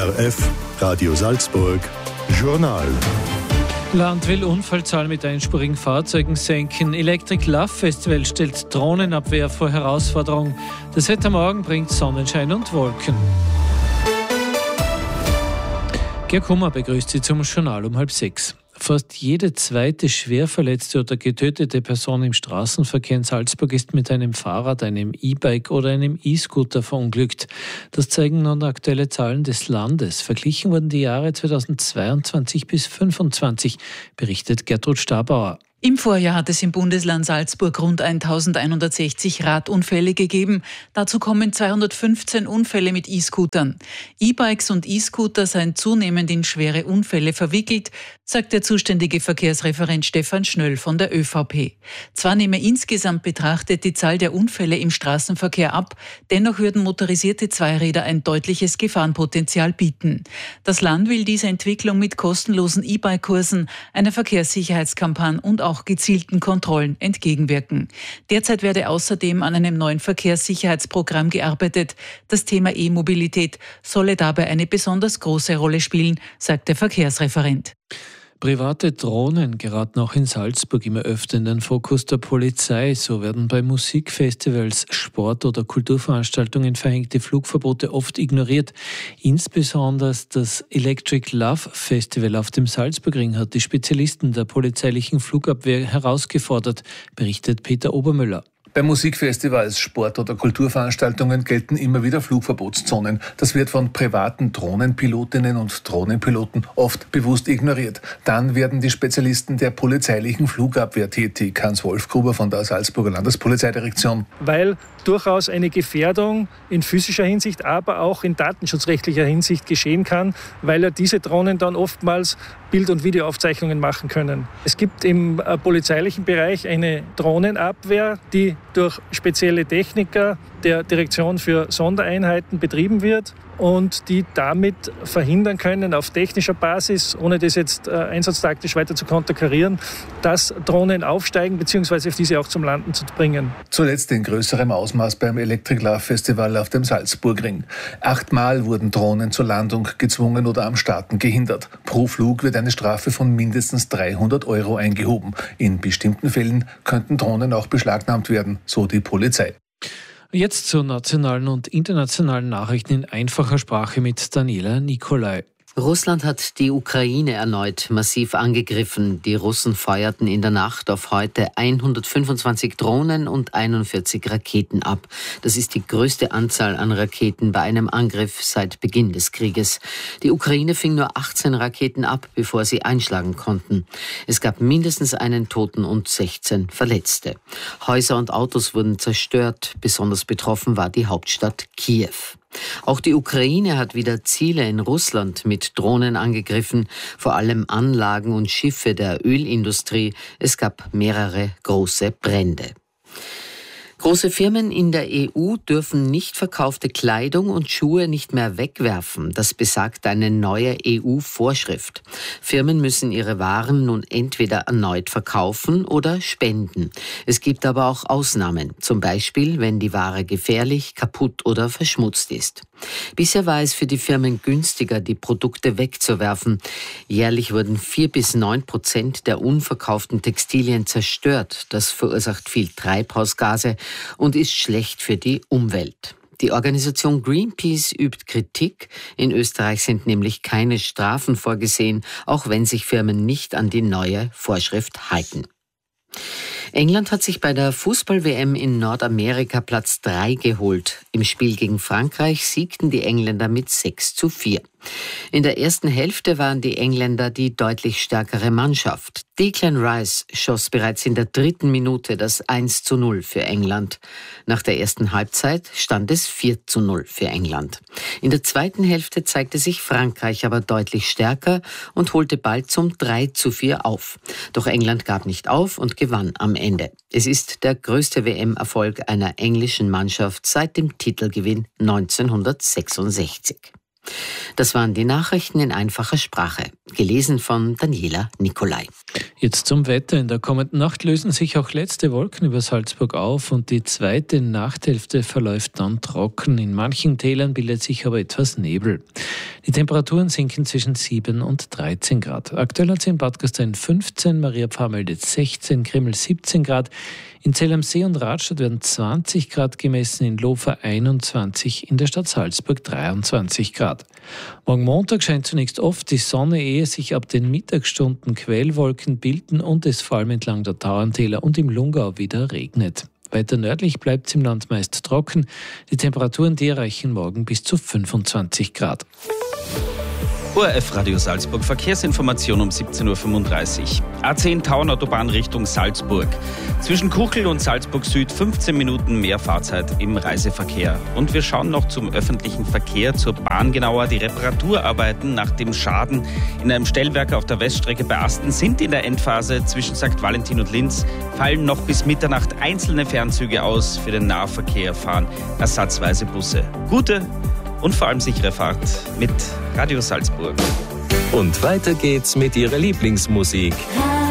ORF, Radio Salzburg, Journal. Land will Unfallzahl mit einspurigen Fahrzeugen senken. Electric Love Festival stellt Drohnenabwehr vor Herausforderung. Das Wetter morgen bringt Sonnenschein und Wolken. Gerd Kummer begrüßt Sie zum Journal um 5:30. Fast jede zweite schwer verletzte oder getötete Person im Straßenverkehr in Salzburg ist mit einem Fahrrad, einem E-Bike oder einem E-Scooter verunglückt. Das zeigen nun aktuelle Zahlen des Landes. Verglichen wurden die Jahre 2022 bis 2025, berichtet Gertrud Stabauer. Im Vorjahr hat es im Bundesland Salzburg rund 1160 Radunfälle gegeben. Dazu kommen 215 Unfälle mit E-Scootern. E-Bikes und E-Scooter seien zunehmend in schwere Unfälle verwickelt, sagt der zuständige Verkehrsreferent Stefan Schnöll von der ÖVP. Zwar nehme insgesamt betrachtet die Zahl der Unfälle im Straßenverkehr ab, dennoch würden motorisierte Zweiräder ein deutliches Gefahrenpotenzial bieten. Das Land will diese Entwicklung mit kostenlosen E-Bike-Kursen, einer Verkehrssicherheitskampagne und auch gezielten Kontrollen entgegenwirken. Derzeit werde außerdem an einem neuen Verkehrssicherheitsprogramm gearbeitet. Das Thema E-Mobilität solle dabei eine besonders große Rolle spielen, sagt der Verkehrsreferent. Private Drohnen geraten auch in Salzburg immer öfter in den Fokus der Polizei. So werden bei Musikfestivals, Sport- oder Kulturveranstaltungen verhängte Flugverbote oft ignoriert. Insbesondere das Electric Love Festival auf dem Salzburgring hat die Spezialisten der polizeilichen Flugabwehr herausgefordert, berichtet Peter Obermüller. Bei Musikfestivals, Sport- oder Kulturveranstaltungen gelten immer wieder Flugverbotszonen. Das wird von privaten Drohnenpilotinnen und Drohnenpiloten oft bewusst ignoriert. Dann werden die Spezialisten der polizeilichen Flugabwehr tätig. Hans-Wolf Gruber von der Salzburger Landespolizeidirektion. Weil durchaus eine Gefährdung in physischer Hinsicht, aber auch in datenschutzrechtlicher Hinsicht geschehen kann, weil ja diese Drohnen dann oftmals Bild- und Videoaufzeichnungen machen können. Es gibt im polizeilichen Bereich eine Drohnenabwehr, die durch spezielle Techniker der Direktion für Sondereinheiten betrieben wird und die damit verhindern können, auf technischer Basis, ohne das jetzt einsatztaktisch weiter zu konterkarieren, dass Drohnen aufsteigen bzw. auf diese auch zum Landen zu bringen. Zuletzt in größerem Ausmaß beim Electric Love Festival auf dem Salzburgring. 8-mal wurden Drohnen zur Landung gezwungen oder am Starten gehindert. Pro Flug wird eine Strafe von mindestens 300 € eingehoben. In bestimmten Fällen könnten Drohnen auch beschlagnahmt werden, so die Polizei. Jetzt zu nationalen und internationalen Nachrichten in einfacher Sprache mit Daniela Nicolai. Russland hat die Ukraine erneut massiv angegriffen. Die Russen feuerten in der Nacht auf heute 125 Drohnen und 41 Raketen ab. Das ist die größte Anzahl an Raketen bei einem Angriff seit Beginn des Krieges. Die Ukraine fing nur 18 Raketen ab, bevor sie einschlagen konnten. Es gab mindestens einen Toten und 16 Verletzte. Häuser und Autos wurden zerstört. Besonders betroffen war die Hauptstadt Kiew. Auch die Ukraine hat wieder Ziele in Russland mit Drohnen angegriffen, vor allem Anlagen und Schiffe der Ölindustrie. Es gab mehrere große Brände. Große Firmen in der EU dürfen nicht verkaufte Kleidung und Schuhe nicht mehr wegwerfen. Das besagt eine neue EU-Vorschrift. Firmen müssen ihre Waren nun entweder erneut verkaufen oder spenden. Es gibt aber auch Ausnahmen, zum Beispiel, wenn die Ware gefährlich, kaputt oder verschmutzt ist. Bisher war es für die Firmen günstiger, die Produkte wegzuwerfen. Jährlich wurden 4-9% der unverkauften Textilien zerstört. Das verursacht viel Treibhausgase und ist schlecht für die Umwelt. Die Organisation Greenpeace übt Kritik. In Österreich sind nämlich keine Strafen vorgesehen, auch wenn sich Firmen nicht an die neue Vorschrift halten. England hat sich bei der Fußball-WM in Nordamerika Platz 3 geholt. Im Spiel gegen Frankreich siegten die Engländer mit 6:4. In der ersten Hälfte waren die Engländer die deutlich stärkere Mannschaft. Declan Rice schoss bereits in der 3. Minute das 1:0 für England. Nach der ersten Halbzeit stand es 4:0 für England. In der zweiten Hälfte zeigte sich Frankreich aber deutlich stärker und holte bald zum 3:4 auf. Doch England gab nicht auf und gewann am Ende. Es ist der größte WM-Erfolg einer englischen Mannschaft seit dem Titelgewinn 1966. Das waren die Nachrichten in einfacher Sprache, gelesen von Daniela Nicolai. Jetzt zum Wetter. In der kommenden Nacht lösen sich auch letzte Wolken über Salzburg auf und die zweite Nachthälfte verläuft dann trocken. In manchen Tälern bildet sich aber etwas Nebel. Die Temperaturen sinken zwischen 7 und 13 Grad. Aktuell hat es in Bad Gastein 15, Maria Pfarr meldet 16, Krimml 17 Grad. In Zell am See und Radstadt werden 20 Grad gemessen, in Lofer 21, in der Stadt Salzburg 23 Grad. Morgen Montag scheint zunächst oft die Sonne, ehe sich ab den Mittagsstunden Quellwolken bilden und es vor allem entlang der Tauerntäler und im Lungau wieder regnet. Weiter nördlich bleibt es im Land meist trocken. Die Temperaturen, die erreichen morgen bis zu 25 Grad. ORF Radio Salzburg, Verkehrsinformation um 17.35 Uhr. A10 Tauernautobahn Richtung Salzburg. Zwischen Kuchel und Salzburg Süd 15 Minuten mehr Fahrzeit im Reiseverkehr. Und wir schauen noch zum öffentlichen Verkehr, zur Bahn genauer. Die Reparaturarbeiten nach dem Schaden in einem Stellwerk auf der Weststrecke bei Asten sind in der Endphase. Zwischen St. Valentin und Linz fallen noch bis Mitternacht einzelne Fernzüge aus. Für den Nahverkehr fahren ersatzweise Busse. Gute und vor allem sichere Fahrt mit Radio Salzburg. Und weiter geht's mit Ihrer Lieblingsmusik.